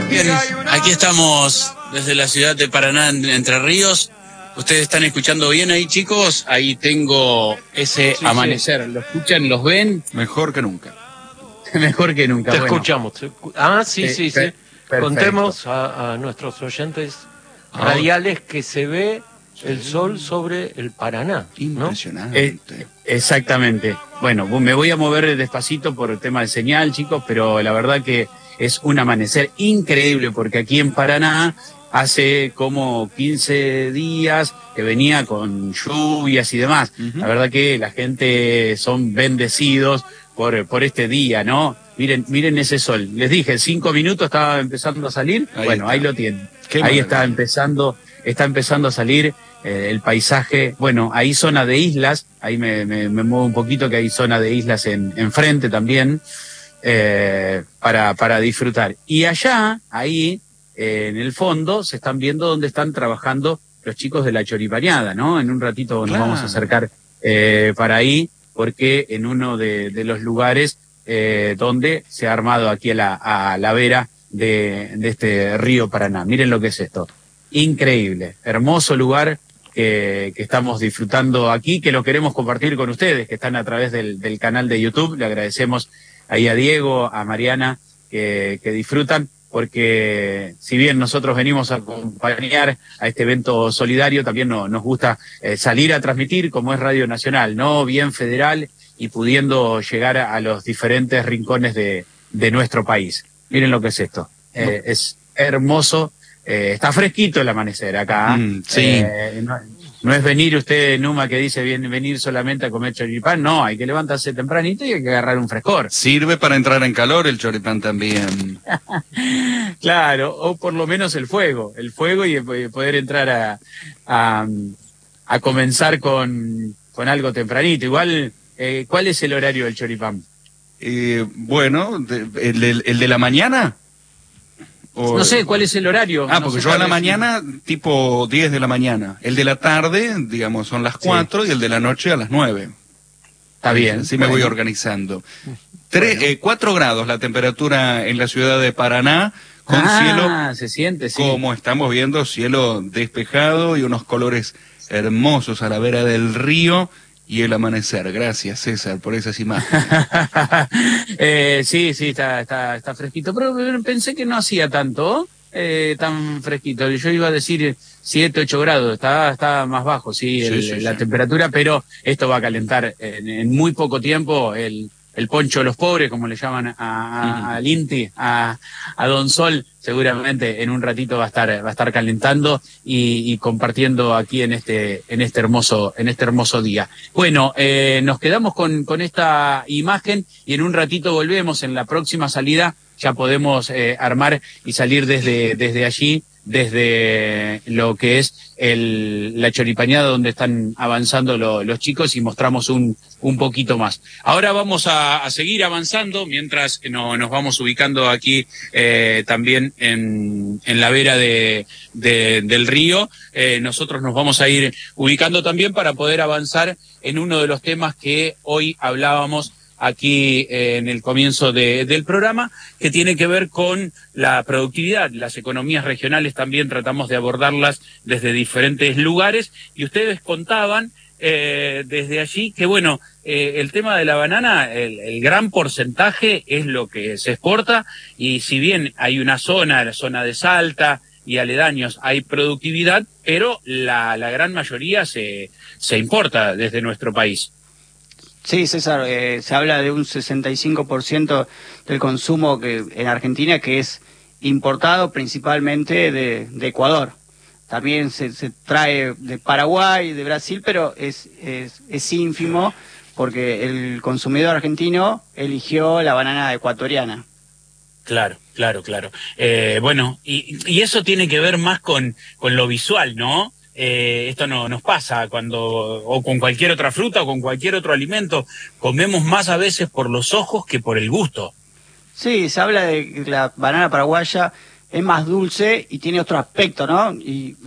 Bien, aquí estamos desde la ciudad de Paraná, Entre Ríos. ¿Ustedes están escuchando bien ahí, chicos? Ahí tengo ese amanecer. Sí. ¿Lo escuchan? ¿Los ven? Mejor que nunca. Mejor que nunca. Te escuchamos. Sí. Contemos a nuestros oyentes radiales que se ve el sol sobre el Paraná, ¿no? Impresionante. Exactamente. Bueno, me voy a mover despacito por el tema de señal, chicos, pero la verdad que es un amanecer increíble, porque aquí en Paraná hace como 15 días que venía con lluvias y demás. La verdad que la gente son bendecidos por este día, ¿no? Miren ese sol. Les dije, en 5 minutos estaba empezando a salir. Ahí lo tienen. Ahí está empezando a salir el paisaje. Bueno, hay zona de islas, ahí me muevo un poquito, que hay zona de islas enfrente también, para disfrutar. Y allá, ahí, en el fondo, se están viendo dónde están trabajando los chicos de la Choripañada, ¿no? En un ratito nos vamos a acercar para ahí, porque en uno de los lugares donde se ha armado aquí a la vera de este río Paraná. Miren lo que es esto. Increíble, hermoso lugar que estamos disfrutando aquí, que lo queremos compartir con ustedes, que están a través del canal de YouTube. Le agradecemos ahí a Diego, a Mariana, que disfrutan, porque si bien nosotros venimos a acompañar a este evento solidario, también nos gusta salir a transmitir, como es Radio Nacional, ¿no? Bien federal y pudiendo llegar a los diferentes rincones de nuestro país. Miren lo que es esto. Es hermoso. Está fresquito el amanecer acá. Sí. No es venir usted, Numa, que dice venir solamente a comer choripán. No, hay que levantarse tempranito y hay que agarrar un frescor. Sirve para entrar en calor el choripán también. Claro, o por lo menos el fuego y poder entrar a comenzar con algo tempranito. Igual, ¿cuál es el horario del choripán? Bueno, el de la mañana. No sé, ¿cuál es el horario? Porque yo a la mañana, tipo 10 de la mañana. El de la tarde, digamos, son las 4, y el de la noche a las 9. Está bien. Así me voy organizando. 4 grados la temperatura en la ciudad de Paraná, con cielo, se siente, sí. Como estamos viendo, cielo despejado y unos colores hermosos a la vera del río y el amanecer. Gracias, César, por esas imágenes. Sí, está fresquito, pero pensé que no hacía tanto, tan fresquito. Yo iba a decir 7, 8 grados, está más bajo, la temperatura, pero esto va a calentar en muy poco tiempo. El poncho de los pobres, como le llaman al Inti, a Don Sol, seguramente en un ratito va a estar calentando y compartiendo aquí en este hermoso día. Bueno, nos quedamos con esta imagen y en un ratito volvemos. En la próxima salida ya podemos armar y salir desde allí, desde lo que es la Choripañada, donde están avanzando los chicos, y mostramos un poquito más. Ahora vamos a seguir avanzando mientras nos vamos ubicando aquí también en la vera del río. Nosotros nos vamos a ir ubicando también para poder avanzar en uno de los temas que hoy hablábamos aquí en el comienzo del programa, que tiene que ver con la productividad. Las economías regionales también tratamos de abordarlas desde diferentes lugares, y ustedes contaban desde allí que, bueno, el tema de la banana, el gran porcentaje es lo que se exporta, y si bien hay la zona de Salta y aledaños, hay productividad, pero la gran mayoría se importa desde nuestro país. Sí, César, se habla de un 65% del consumo en Argentina que es importado principalmente de Ecuador. También se trae de Paraguay, de Brasil, pero es ínfimo porque el consumidor argentino eligió la banana ecuatoriana. Claro. Bueno, y eso tiene que ver más con lo visual, ¿no? Esto no nos pasa o con cualquier otra fruta o con cualquier otro alimento. Comemos más a veces por los ojos que por el gusto. Sí, se habla de que la banana paraguaya es más dulce y tiene otro aspecto, ¿no? Y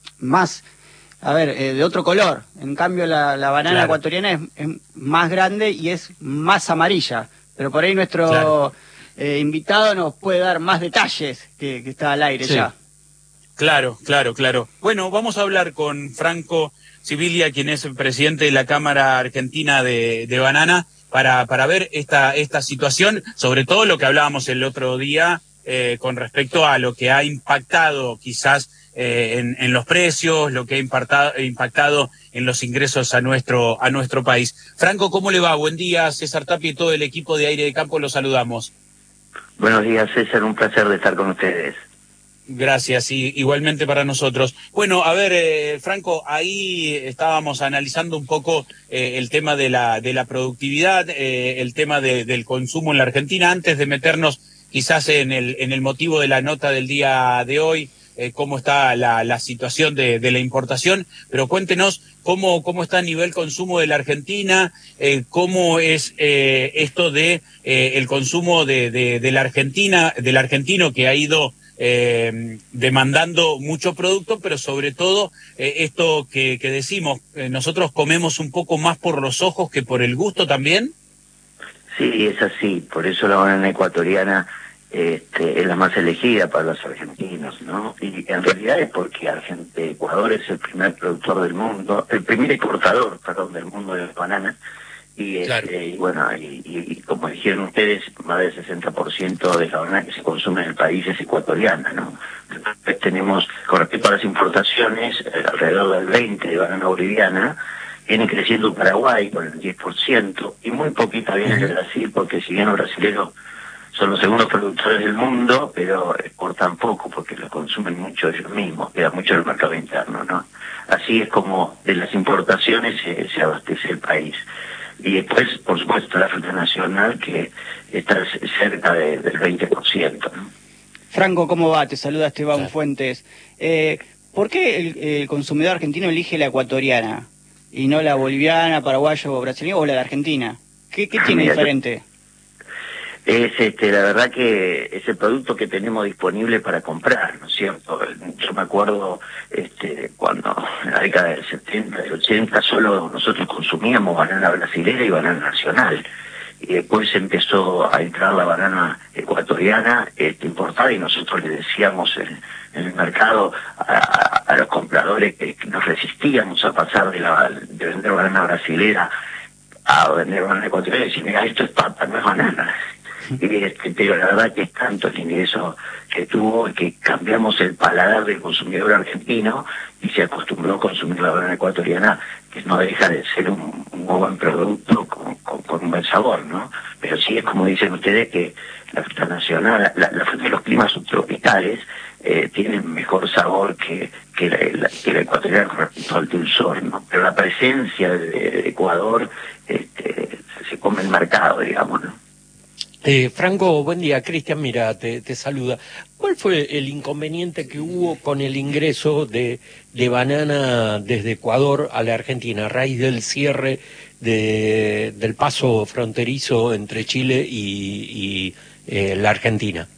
de otro color. En cambio, la banana ecuatoriana es más grande y es más amarilla. Pero por ahí nuestro invitado nos puede dar más detalles que está al aire ya. Claro. Bueno, vamos a hablar con Franco Sibilia, quien es el presidente de la Cámara Argentina de Banana, para ver esta situación, sobre todo lo que hablábamos el otro día con respecto a lo que ha impactado quizás en los precios, lo que ha impactado en los ingresos a nuestro país. Franco, ¿cómo le va? Buen día, César Tapia y todo el equipo de Aire de Campo, los saludamos. Buenos días, César, un placer de estar con ustedes. Gracias, y igualmente para nosotros. Bueno, a ver, Franco, ahí estábamos analizando un poco el tema de la productividad, el tema del consumo en la Argentina, antes de meternos quizás en el motivo de la nota del día de hoy, cómo está la situación de la importación, pero cuéntenos cómo está a nivel consumo de la Argentina, cómo es esto de el consumo de la Argentina, del argentino que ha ido demandando mucho producto, pero sobre todo esto que decimos, nosotros comemos un poco más por los ojos que por el gusto también. Sí, es así, por eso la banana ecuatoriana es la más elegida para los argentinos, ¿no? Y en realidad es porque Ecuador es el primer productor del mundo, el primer exportador, perdón, del mundo de bananas. Y, claro. Y bueno, y como dijeron ustedes, más del 60% de la banana que se consume en el país es ecuatoriana, ¿no? Después tenemos, con respecto a las importaciones, alrededor del 20% de banana boliviana, viene creciendo Paraguay con el 10%, y muy poquita viene de Brasil, porque si bien los brasileños son los segundos productores del mundo, pero exportan poco, porque lo consumen mucho ellos mismos, queda mucho en el mercado interno, ¿no? Así es como de las importaciones se abastece el país. Y después, por supuesto, la fruta nacional, que está cerca del 20%, ¿no? Franco, ¿cómo va? Te saluda Esteban Fuentes. ¿Por qué el consumidor argentino elige la ecuatoriana y no la boliviana, paraguaya o brasileña o la de Argentina? ¿Qué tiene diferente? Es la verdad que es el producto que tenemos disponible para comprar, ¿no es cierto? Yo me acuerdo cuando en la década del 70, del 80, solo nosotros consumíamos banana brasilera y banana nacional. Y después empezó a entrar la banana ecuatoriana importada, y nosotros le decíamos en el mercado a los compradores que nos resistíamos a pasar de vender banana brasilera a vender banana ecuatoriana, y decir, mira, esto es papa, no es banana. Pero la verdad que es tanto el ingreso que tuvo que cambiamos el paladar del consumidor argentino y se acostumbró a consumir la banana ecuatoriana, que no deja de ser un buen producto con un buen sabor, ¿no? Pero sí es como dicen ustedes, que la fruta nacional, la fruta de los climas subtropicales tienen mejor sabor que la ecuatoriana con respecto al dulzor, ¿no? Pero la presencia de Ecuador se come el mercado, digamos, ¿no? Franco, buen día. Cristian, mira, te saluda. ¿Cuál fue el inconveniente que hubo con el ingreso de banana desde Ecuador a la Argentina a raíz del cierre del paso fronterizo entre Chile y la Argentina?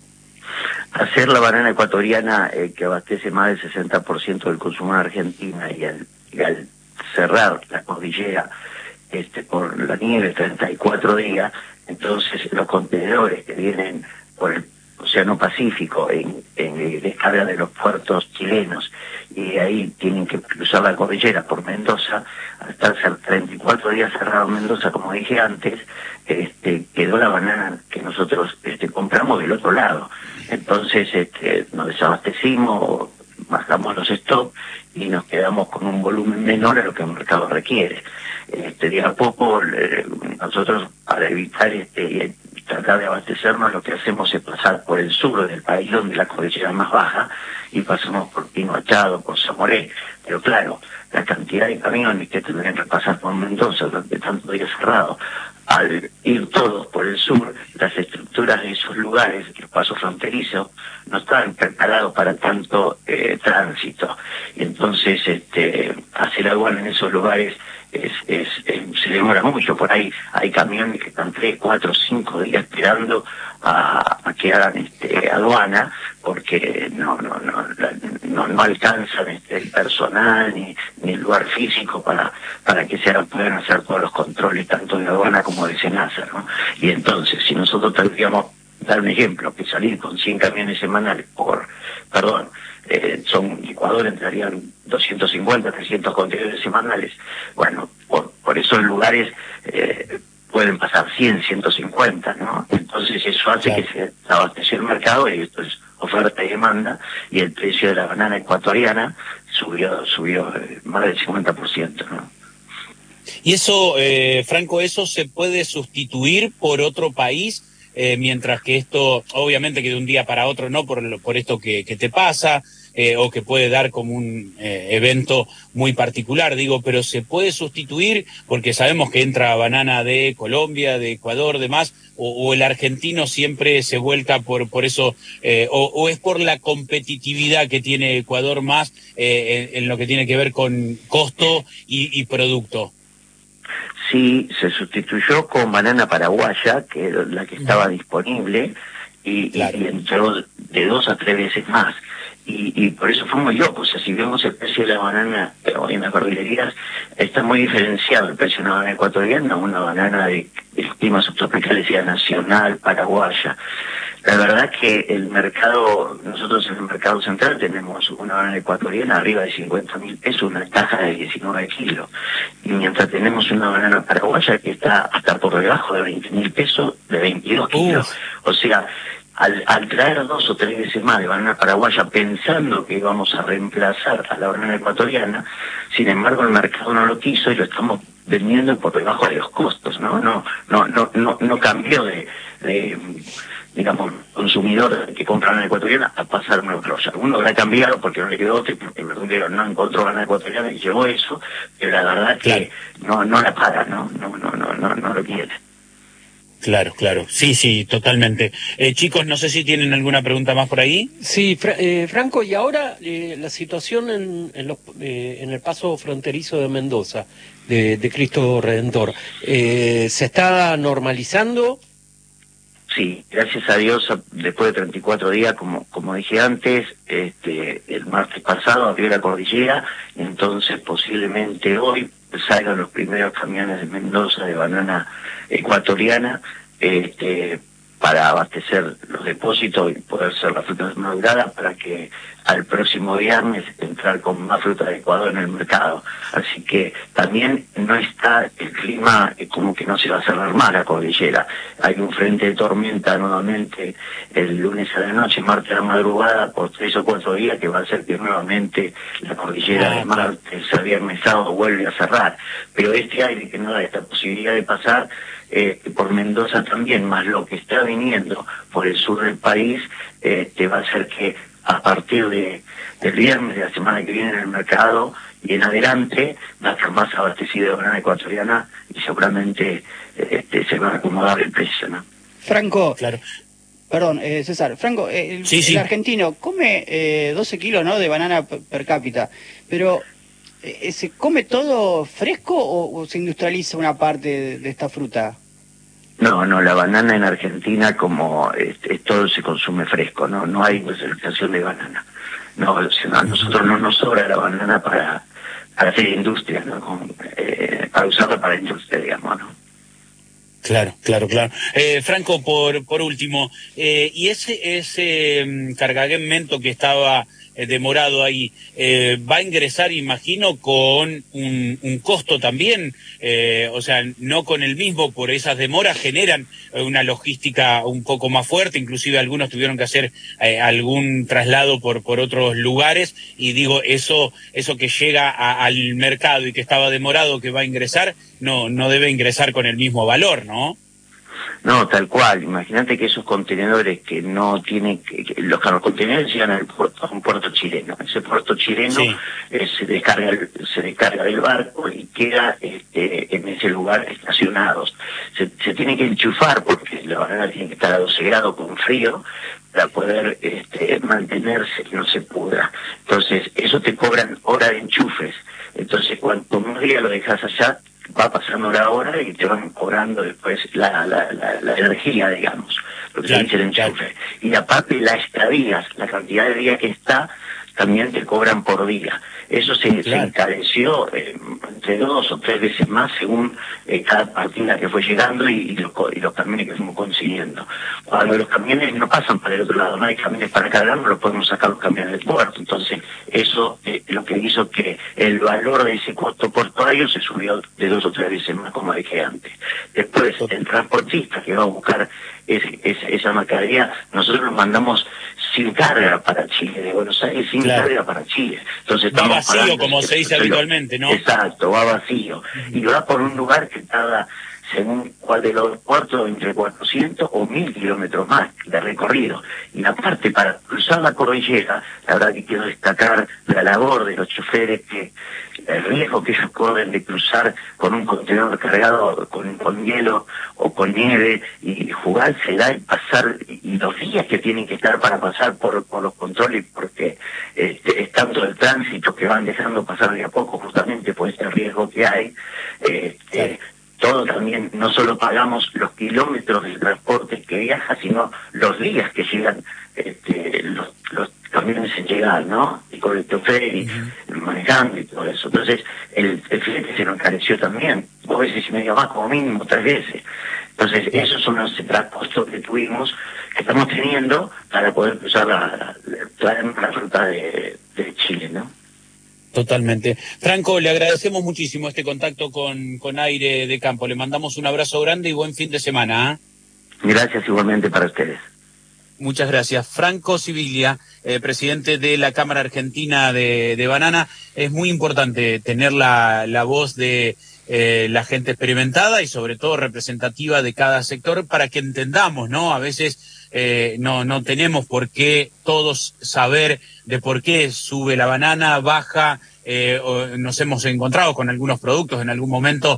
Hacer la banana ecuatoriana, que abastece más del 60% del consumo en Argentina, y al cerrar la cordillera por la nieve 34 días, entonces los contenedores que vienen por el Océano Pacífico en descarga de los puertos chilenos, y ahí tienen que cruzar la cordillera por Mendoza, al estar 34 días cerrado Mendoza, como dije antes, quedó la banana que nosotros compramos del otro lado. Entonces nos desabastecimos, bajamos los stocks y nos quedamos con un volumen menor a lo que el mercado requiere. De a poco nosotros, para evitar tratar de abastecernos, lo que hacemos es pasar por el sur del país, donde la cordillera es más baja, y pasamos por Pino Achado, por Zamoré. Pero claro, la cantidad de camiones que tendrían que pasar por Mendoza durante tantos días cerrados, al ir todos por el sur, las estructuras de esos lugares, los pasos fronterizos, no estaban preparados para tanto tránsito. Y entonces hacer aduana en esos lugares se demora mucho. Por ahí hay camiones que están 3, 4, 5 días esperando a que hagan aduana, porque no alcanzan el personal ni el lugar físico para que puedan hacer todos los controles, tanto de aduana como de SENASA, ¿no? Y entonces, si nosotros tendríamos dar un ejemplo, que salir con 100 camiones semanales son Ecuador entrarían 250, 300 contenedores semanales. Bueno, por esos lugares pueden pasar 100, 150, ¿no? Entonces eso hace que se abasteció el mercado, y esto es oferta y demanda, y el precio de la banana ecuatoriana subió más del 50%, ¿no? Y eso, Franco, ¿eso se puede sustituir por otro país? Mientras que esto, obviamente que de un día para otro no, por esto que te pasa, o que puede dar como un evento muy particular, digo, pero se puede sustituir porque sabemos que entra banana de Colombia, de Ecuador, demás, o el argentino siempre se vuelca por eso, o es por la competitividad que tiene Ecuador más en lo que tiene que ver con costo y producto. Sí, se sustituyó con banana paraguaya, que era la que estaba disponible, y entró de 2 a 3 veces más. Y por eso fue muy loco. O sea, si vemos el precio de la banana hoy en las verdulerías, está muy diferenciado el precio de una banana ecuatoriana, una banana de climas subtropicales, ya nacional, paraguaya. La verdad que el mercado, nosotros en el mercado central tenemos una banana ecuatoriana arriba de 50.000 pesos, una caja de 19 kilos. Y mientras tenemos una banana paraguaya que está hasta por debajo de 20.000 pesos, de 22 kilos. O sea, al traer 2 o 3 veces más de banana paraguaya pensando que íbamos a reemplazar a la banana ecuatoriana, sin embargo el mercado no lo quiso y lo estamos vendiendo por debajo de los costos, ¿no? No cambió de digamos, consumidor que compra banana ecuatoriana a pasar una grosa. Uno habrá cambiado porque no le quedó otro, porque el verdulero no encontró banana ecuatoriana y llevó eso, pero la verdad que no la paga, no lo quiere. Claro. Sí, totalmente. Chicos, no sé si tienen alguna pregunta más por ahí. Sí, Franco, y ahora la situación en el paso fronterizo de Mendoza, de Cristo Redentor, ¿se está normalizando? Sí, gracias a Dios, después de 34 días, como dije antes, el martes pasado abrió la cordillera, entonces posiblemente hoy salgan los primeros camiones de Mendoza de banana ecuatoriana, para abastecer los depósitos y poder ser la fruta madurada para que al próximo viernes entrar con más fruta de Ecuador en el mercado. Así que también no está el clima como que no se va a cerrar más la cordillera. Hay un frente de tormenta nuevamente el lunes a la noche, martes a la madrugada, por 3 o 4 días, que va a hacer que nuevamente la cordillera de martes a viernes sábado vuelve a cerrar. Pero este aire que no da esta posibilidad de pasar por Mendoza también, más lo que está viniendo por el sur del país, va a hacer que a partir del viernes de la semana que viene en el mercado y en adelante va a estar más abastecido de banana ecuatoriana y seguramente se va a acomodar el precio, ¿no? Franco, perdón, César, Franco, el argentino come 12 kilos, ¿no?, de banana per cápita, pero ¿se come todo fresco o se industrializa una parte de esta fruta? No, la banana en Argentina como todo se consume fresco, no hay industrialización de banana. No, a nosotros no nos sobra la banana para hacer industria, ¿no? Para usarla para industria, digamos, ¿no? Claro. Franco, por último, y ese cargamento que estaba demorado ahí, va a ingresar, imagino, con un costo también, o sea, no con el mismo, por esas demoras generan una logística un poco más fuerte, inclusive algunos tuvieron que hacer algún traslado por otros lugares, y digo, eso que llega al mercado y que estaba demorado, que va a ingresar, no debe ingresar con el mismo valor, ¿no? No, tal cual. Imagínate que esos contenedores que no tienen, los contenedores llegan a un puerto chileno. Ese puerto chileno se descarga del barco y queda en ese lugar estacionados. Se tiene que enchufar porque la banana tiene que estar a 12 grados con frío para poder mantenerse, que no se pudra. Entonces, eso te cobran hora de enchufes. Entonces, cuanto más día lo dejas allá, va pasando la hora y te van cobrando después la energía, digamos, lo que se dice el enchufe. Y aparte las estadías, la cantidad de días que está, también te cobran por día. eso se encareció entre 2 o 3 veces más según cada partida que fue llegando y los camiones que fuimos consiguiendo. Cuando los camiones no pasan para el otro lado, no hay camiones para cargar, no los podemos sacar los camiones del puerto. Entonces, eso lo que hizo que el valor de ese costo portuario se subió de 2 o 3 veces más, como dije antes. Después, el transportista que va a buscar esa mercadería, nosotros lo mandamos sin carga para Chile, de Buenos Aires sin carga para Chile. Entonces va vacío, como se dice habitualmente, ¿no? Exacto, va vacío. Y va por un lugar que tarda, según cuál de los puertos, entre 400 o 1000 kilómetros más de recorrido. Y aparte, para cruzar la cordillera, la verdad que quiero destacar la labor de los choferes, que el riesgo que ellos corren de cruzar con un contenedor cargado con hielo o con nieve y jugársela y pasar, y los días que tienen que estar para pasar por los controles, porque es tanto el tránsito que van dejando pasar de a poco justamente por este riesgo que hay. Todo también, no solo pagamos los kilómetros del transporte que viaja, sino los días que llegan los camiones en llegar, ¿no? Y con el chofer y manejando y todo eso. Entonces, el flete se nos encareció también, 2 veces y media más, como mínimo 3 veces. Entonces, esos son los costos que tuvimos, que estamos teniendo para poder cruzar la ruta de Chile, ¿no? Totalmente. Franco, le agradecemos muchísimo este contacto con Aire de Campo. Le mandamos un abrazo grande y buen fin de semana. Gracias igualmente para ustedes. Muchas gracias. Franco Siviglia, presidente de la Cámara Argentina de Banana. Es muy importante tener la voz de la gente experimentada y sobre todo representativa de cada sector para que entendamos, ¿no? A veces no tenemos por qué todos saber de por qué sube la banana, baja. Nos hemos encontrado con algunos productos en algún momento,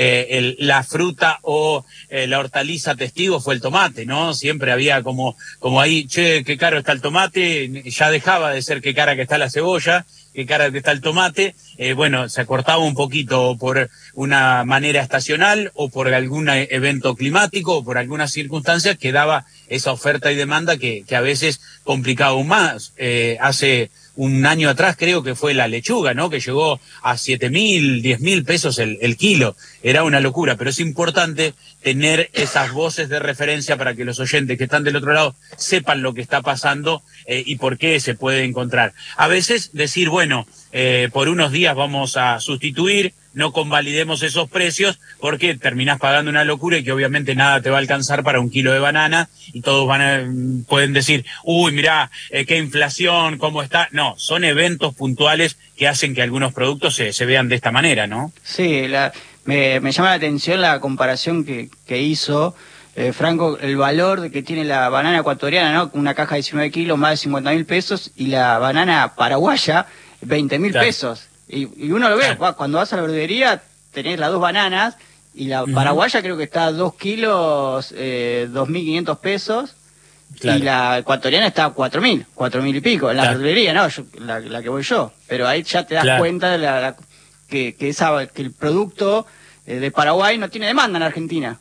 la fruta o la hortaliza testigo fue el tomate, ¿no? Siempre había como ahí, che, qué caro está el tomate, ya dejaba de ser qué cara que está la cebolla, qué cara que está el tomate, bueno, se acortaba un poquito por una manera estacional o por algún evento climático o por algunas circunstancias que daba esa oferta y demanda que a veces complicaba aún más. Hace un año atrás creo que fue la lechuga, ¿no? Que llegó a 7.000, 10.000 pesos el kilo. Era una locura, pero es importante tener esas voces de referencia para que los oyentes que están del otro lado sepan lo que está pasando y por qué se puede encontrar. A veces decir, bueno, por unos días vamos a sustituir, no convalidemos esos precios porque terminás pagando una locura y que obviamente nada te va a alcanzar para un kilo de banana y todos pueden decir, uy, mirá, qué inflación, cómo está. No, son eventos puntuales que hacen que algunos productos se vean de esta manera, ¿no? Sí, me llama la atención la comparación que hizo Franco, el valor que tiene la banana ecuatoriana, ¿no? Una caja de 19 kilos, más de 50.000 pesos, y la banana paraguaya, 20.000 pesos. Y uno lo ve, cuando vas a la verdulería, tenés las 2 bananas, y la paraguaya creo que está a 2 kilos, 2.500 pesos, y la ecuatoriana está a 4.000 y pico, en la verdulería, ¿no? La que voy yo. Pero ahí ya te das cuenta de que el producto de Paraguay no tiene demanda en Argentina.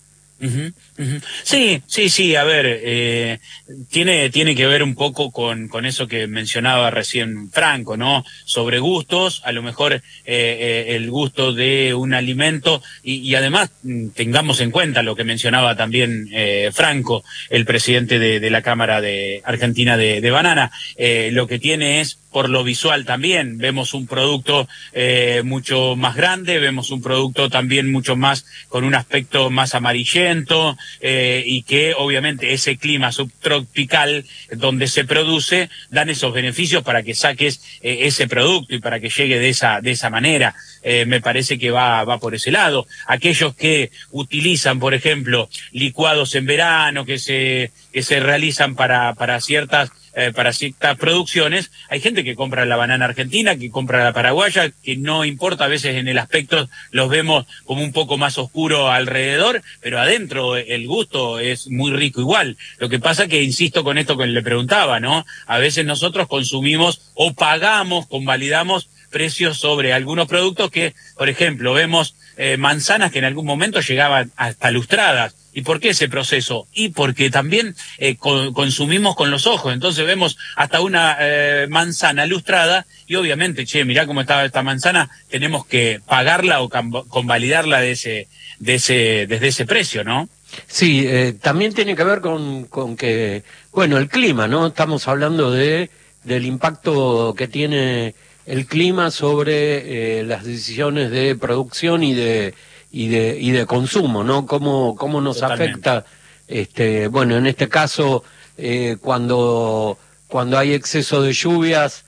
Sí, a ver, tiene que ver un poco con eso que mencionaba recién Franco, ¿no? Sobre gustos, a lo mejor el gusto de un alimento y además tengamos en cuenta lo que mencionaba también Franco, el presidente de la Cámara de Argentina de Banana, lo que tiene es, por lo visual también, vemos un producto mucho más grande, vemos un producto también mucho más, con un aspecto más amarillento, y que obviamente ese clima subtropical donde se produce, dan esos beneficios para que saques ese producto y para que llegue de esa manera. Me parece que va por ese lado. Aquellos que utilizan, por ejemplo, licuados en verano, que se realizan para ciertas producciones, hay gente que compra la banana argentina, que compra la paraguaya, que no importa, a veces en el aspecto los vemos como un poco más oscuro alrededor, pero adentro el gusto es muy rico igual. Lo que pasa que, insisto con esto que le preguntaba, ¿no? A veces nosotros consumimos o pagamos, convalidamos precios sobre algunos productos que, por ejemplo, vemos manzanas que en algún momento llegaban hasta lustradas, ¿Y por qué ese proceso? Y porque también consumimos con los ojos, entonces vemos hasta una manzana lustrada y obviamente, mirá cómo está esta manzana, tenemos que pagarla o convalidarla desde ese precio, ¿no? Sí, también tiene que ver con que, bueno, el clima, ¿no? Estamos hablando del impacto que tiene el clima sobre las decisiones de producción y de consumo, ¿no? Cómo nos Totalmente. afecta, bueno, en este caso, cuando hay exceso de lluvias,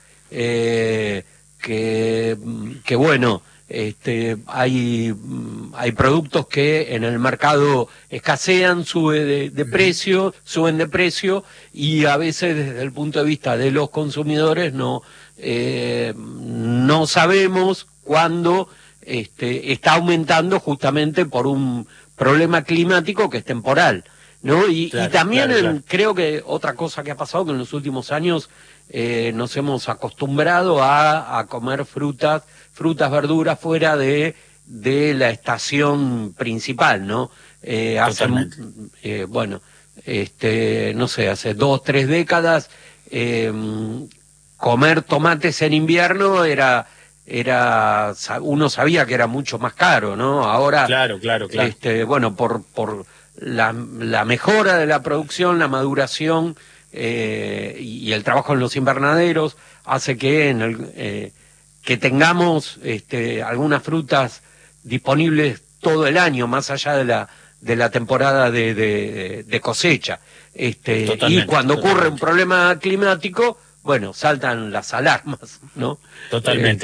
que bueno, hay productos que en el mercado escasean, suben de precio, y a veces desde el punto de vista de los consumidores no sabemos cuándo está aumentando justamente por un problema climático que es temporal, ¿no? Y también claro. creo que otra cosa que ha pasado, que en los últimos años nos hemos acostumbrado a comer frutas, verduras fuera de la estación principal, ¿no? Bueno, no sé, hace 2, 3 décadas, comer tomates en invierno uno sabía que era mucho más caro, ¿no? Ahora, Claro. bueno, por la mejora de la producción, la maduración y el trabajo en los invernaderos hace que que tengamos algunas frutas disponibles todo el año, más allá de la temporada de cosecha. Y cuando ocurre un problema climático, bueno, saltan las alarmas, ¿no? Totalmente.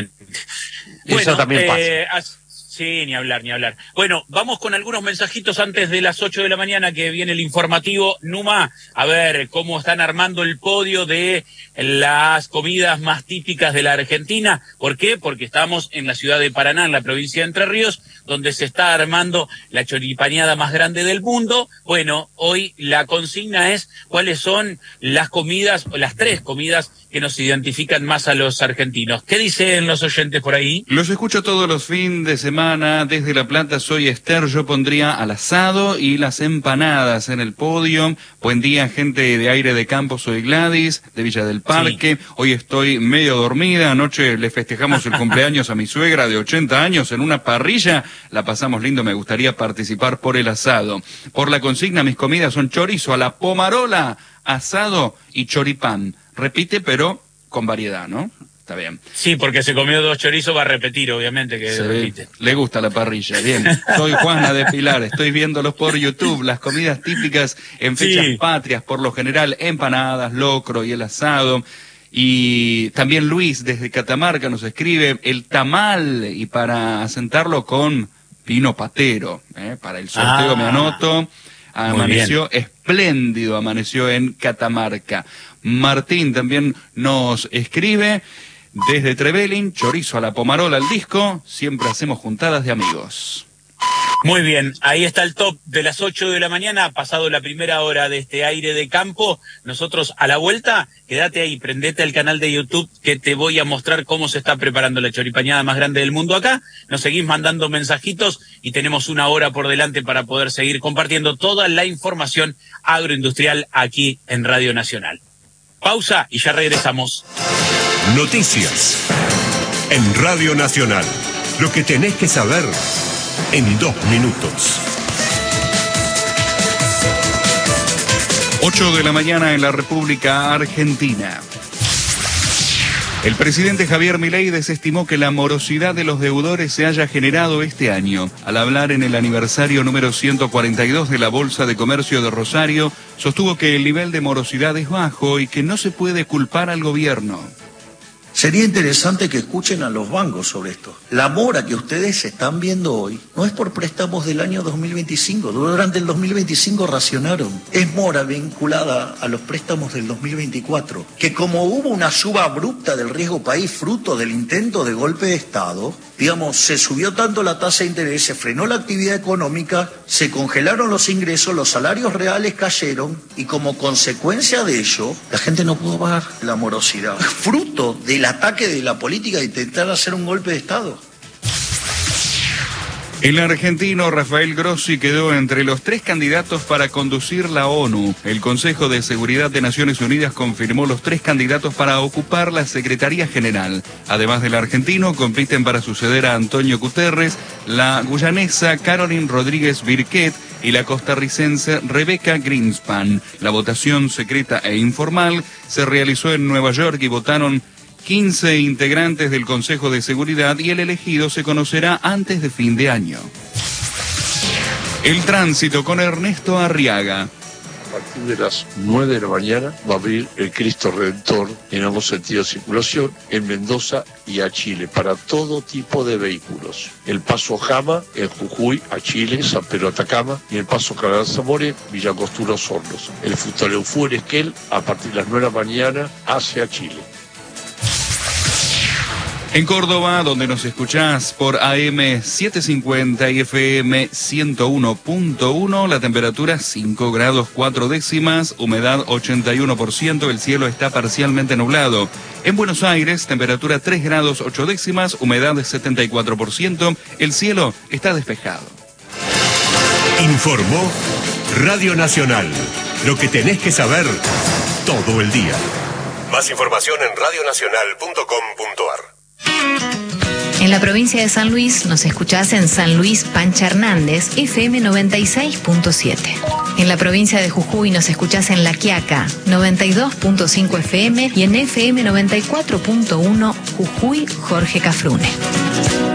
Eso también pasa. Sí, ni hablar. Bueno, vamos con algunos mensajitos antes de las 8 de la mañana que viene el informativo. Numa, a ver cómo están armando el podio de las comidas más típicas de la Argentina. ¿Por qué? Porque estamos en la ciudad de Paraná, en la provincia de Entre Ríos, donde se está armando la choripaneada más grande del mundo. Bueno, hoy la consigna es cuáles son las comidas, las 3 comidas que nos identifican más a los argentinos. ¿Qué dicen los oyentes por ahí? Los escucho todos los fines de semana desde La Plata. Soy Esther. Yo pondría al asado y las empanadas en el podio. Buen día, gente de Aire de Campo. Soy Gladys, de Villa del Parque. Sí. Hoy estoy medio dormida. Anoche le festejamos el cumpleaños a mi suegra de 80 años en una parrilla. La pasamos lindo. Me gustaría participar por el asado. Por la consigna, mis comidas son chorizo a la pomarola, asado y choripán. Repite, pero con variedad, ¿no? Está bien. Sí, porque se comió 2 chorizos, va a repetir, obviamente, que sí, repite. Le gusta la parrilla, bien. Soy Juana de Pilar, estoy viéndolos por YouTube, las comidas típicas en fechas patrias, por lo general, empanadas, locro y el asado. Y también Luis, desde Catamarca, nos escribe el tamal, y para asentarlo con pino patero, para el sorteo me anoto. Amaneció espléndido, amaneció en Catamarca. Martín también nos escribe desde Trevelin, chorizo a la pomarola al disco, siempre hacemos juntadas de amigos. Muy bien, ahí está el top de las 8 de la mañana, ha pasado la primera hora de este Aire de Campo. Nosotros a la vuelta, quédate ahí, prendete al canal de YouTube que te voy a mostrar cómo se está preparando la choripañada más grande del mundo acá. Nos seguís mandando mensajitos y tenemos una hora por delante para poder seguir compartiendo toda la información agroindustrial aquí en Radio Nacional. Pausa y ya regresamos. Noticias en Radio Nacional. Lo que tenés que saber en 2 minutos. 8 de la mañana en la República Argentina. El presidente Javier Milei desestimó que la morosidad de los deudores se haya generado este año. Al hablar en el aniversario número 142 de la Bolsa de Comercio de Rosario, sostuvo que el nivel de morosidad es bajo y que no se puede culpar al gobierno. Sería interesante que escuchen a los bancos sobre esto. La mora que ustedes están viendo hoy no es por préstamos del año 2025. Durante el 2025 racionaron. Es mora vinculada a los préstamos del 2024. Que como hubo una suba abrupta del riesgo país fruto del intento de golpe de Estado, digamos, se subió tanto la tasa de interés, se frenó la actividad económica, se congelaron los ingresos, los salarios reales cayeron y como consecuencia de ello, la gente no pudo pagar la morosidad. Fruto del ataque de la política de intentar hacer un golpe de Estado. El argentino Rafael Grossi quedó entre los 3 candidatos para conducir la ONU. El Consejo de Seguridad de Naciones Unidas confirmó los 3 candidatos para ocupar la Secretaría General. Además del argentino, compiten para suceder a Antonio Guterres, la guyanesa Caroline Rodríguez Birquet y la costarricense Rebecca Greenspan. La votación secreta e informal se realizó en Nueva York y votaron 15 integrantes del Consejo de Seguridad y el elegido se conocerá antes de fin de año. El tránsito con Ernesto Arriaga. A partir de las 9 de la mañana va a abrir el Cristo Redentor en ambos sentidos de circulación en Mendoza y a Chile para todo tipo de vehículos. El paso Jama en Jujuy a Chile, San Pedro Atacama y el paso Canal Zamore, Villa Angostura Hornos. El Futaleufú en Esquel a partir de las 9 de la mañana hacia Chile. En Córdoba, donde nos escuchás por AM 750 y FM 101.1, la temperatura 5 grados 4 décimas, humedad 81%, el cielo está parcialmente nublado. En Buenos Aires, temperatura 3 grados 8 décimas, humedad 74%, el cielo está despejado. Informó Radio Nacional. Lo que tenés que saber todo el día. Más información en radionacional.com.ar. En la provincia de San Luis nos escuchás en San Luis Pancha Hernández, FM 96.7. En la provincia de Jujuy nos escuchás en La Quiaca, 92.5 FM y en FM 94.1 Jujuy Jorge Cafrune.